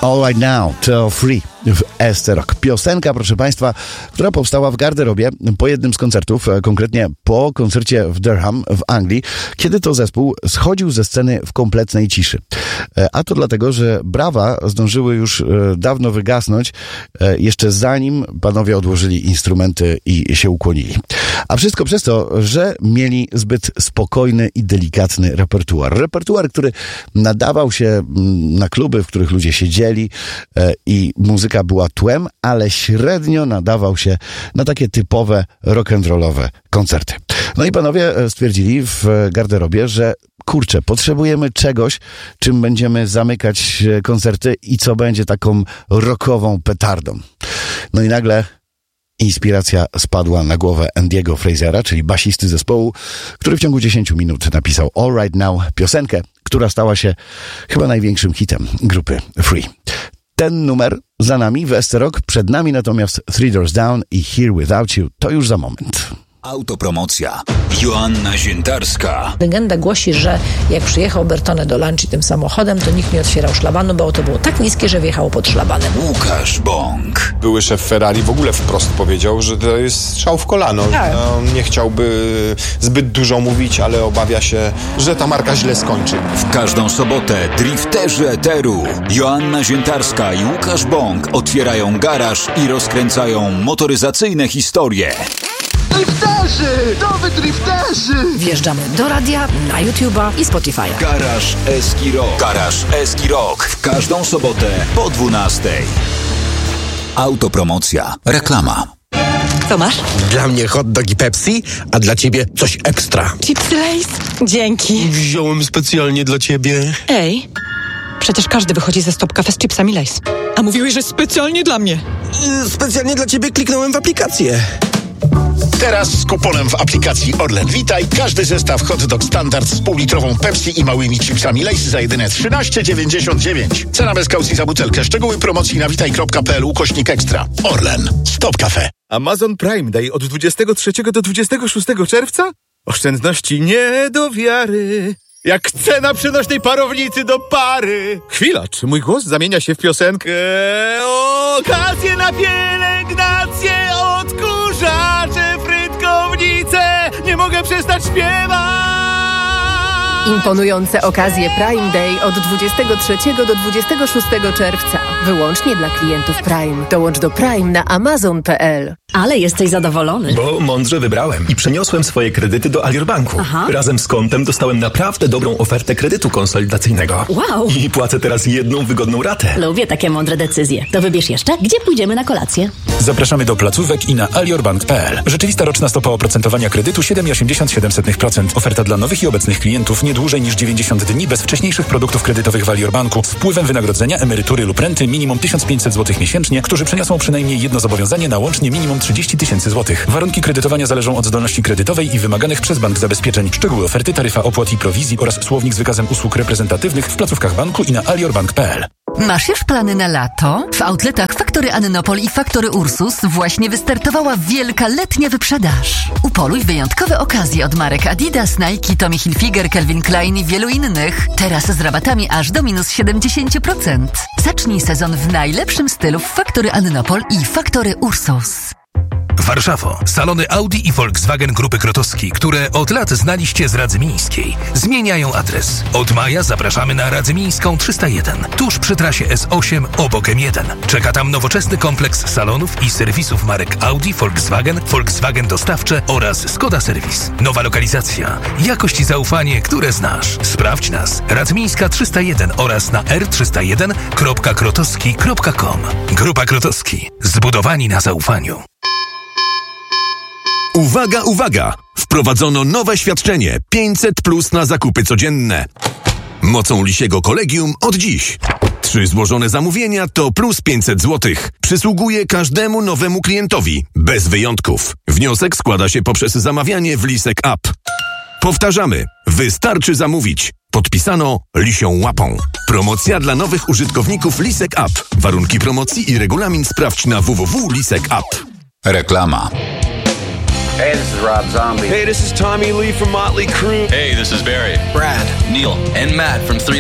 All Right Now to Free w SC-Rock. Piosenka, proszę Państwa, która powstała w garderobie po jednym z koncertów, konkretnie po koncercie w Durham w Anglii, kiedy to zespół schodził ze sceny w kompletnej ciszy. A to dlatego, że brawa zdążyły już dawno wygasnąć, jeszcze zanim panowie odłożyli instrumenty i się ukłonili. A wszystko przez to, że mieli zbyt spokojny i delikatny repertuar. Repertuar, który nadawał się na kluby, w których ludzie siedzieli i muzyka była tłem, ale średnio nadawał się na takie typowe rock'n'rollowe koncerty. No i panowie stwierdzili w garderobie, że kurczę, potrzebujemy czegoś, czym będziemy zamykać koncerty i co będzie taką rockową petardą. No i nagle inspiracja spadła na głowę Andy'ego Frasera, czyli basisty zespołu, który w ciągu 10 minut napisał All Right Now, piosenkę, która stała się chyba największym hitem grupy Free. Ten numer za nami w SC-Rock, przed nami natomiast Three Doors Down i Here Without You, to już za moment. Autopromocja. Joanna Ziętarska. Legenda głosi, że jak przyjechał Bertone do Lanczi tym samochodem, to nikt nie otwierał szlabanu, bo auto było tak niskie, że wjechało pod szlabanem. Łukasz Bąk. Były szef Ferrari w ogóle wprost powiedział, że to jest strzał w kolano. Tak. On nie chciałby zbyt dużo mówić, ale obawia się, że ta marka źle skończy. W każdą sobotę drifterzy eteru Joanna Ziętarska i Łukasz Bąk otwierają garaż i rozkręcają motoryzacyjne historie. Drifterzy! Nowy drifterzy! Wjeżdżamy do radia, na YouTube'a i Spotify'a. Garaż Eski Rock. Garaż Eski Rock. W każdą sobotę po 12:00. Autopromocja. Reklama. Co masz? Dla mnie hot dog i Pepsi, a dla ciebie coś ekstra. Chipsy Lay's? Dzięki. Wziąłem specjalnie dla ciebie. Ej, przecież każdy wychodzi ze Stop Cafe z chipsami Lay's. A mówiłeś, że specjalnie dla mnie. Specjalnie dla ciebie kliknąłem w aplikację. Teraz z kuponem w aplikacji Orlen Witaj każdy zestaw hot dog standard z półlitrową Pepsi i małymi chipsami Lay's za jedyne 13,99. Cena bez kaucji za butelkę. Szczegóły promocji na witaj.pl/ekstra. Orlen. Stop Cafe. Amazon Prime Day od 23 do 26 czerwca? Oszczędności nie do wiary. Jak cena przenośnej parownicy do pary. Chwila, czy mój głos zamienia się w piosenkę? Okazje na pielęgnację, odkurzacze, frytkownice. Nie mogę przestać śpiewać. Imponujące okazje Prime Day od 23 do 26 czerwca. Wyłącznie dla klientów Prime. Dołącz do Prime na amazon.pl. Ale jesteś zadowolony. Bo mądrze wybrałem i przeniosłem swoje kredyty do Alior Banku. Aha. Razem z kontem dostałem naprawdę dobrą ofertę kredytu konsolidacyjnego. Wow. I płacę teraz jedną wygodną ratę. Lubię takie mądre decyzje. To wybierz jeszcze, gdzie pójdziemy na kolację. Zapraszamy do placówek i na aliorbank.pl. Rzeczywista roczna stopa oprocentowania kredytu 7,87%. Oferta dla nowych i obecnych klientów nie dłużej niż 90 dni bez wcześniejszych produktów kredytowych w Alior Banku z wpływem wynagrodzenia, emerytury lub renty minimum 1500 zł miesięcznie, którzy przeniosą przynajmniej jedno zobowiązanie na łącznie minimum 30 000 złotych. Warunki kredytowania zależą od zdolności kredytowej i wymaganych przez bank zabezpieczeń. Szczegóły oferty, taryfa opłat i prowizji oraz słownik z wykazem usług reprezentatywnych w placówkach banku i na aliorbank.pl. Masz już plany na lato? W outletach Faktory Annopol i Faktory Ursus właśnie wystartowała wielka letnia wyprzedaż. Upoluj wyjątkowe okazje od marek Adidas, Nike, Tommy Hilfiger, Calvin Klein i wielu innych. Teraz z rabatami aż do minus 70%. Zacznij sezon w najlepszym stylu w Faktory Annopol i Faktory Ursus. Warszawo. Salony Audi i Volkswagen Grupy Krotowski, które od lat znaliście z Radzymińskiej, zmieniają adres. Od maja zapraszamy na Radzymińską 301, tuż przy trasie S8 obok M1. Czeka tam nowoczesny kompleks salonów i serwisów marek Audi, Volkswagen, Volkswagen Dostawcze oraz Skoda Serwis. Nowa lokalizacja, jakość i zaufanie, które znasz. Sprawdź nas. Radzymińska 301 oraz na r301.krotowski.com. Grupa Krotowski. Zbudowani na zaufaniu. Uwaga, uwaga! Wprowadzono nowe świadczenie 500+ na zakupy codzienne. Mocą Lisiego Kolegium od dziś. 3 złożone zamówienia to plus 500 zł. Przysługuje każdemu nowemu klientowi, bez wyjątków. Wniosek składa się poprzez zamawianie w Lisek App. Powtarzamy, wystarczy zamówić. Podpisano Lisią Łapą. Promocja dla nowych użytkowników Lisek App. Warunki promocji i regulamin sprawdź na www.lisek.app. Reklama. Hey, this is Rob Zombie. Hey, this is Tommy Lee from Motley Crue. Hey, this is Barry, Brad, Neil, and Matt from 3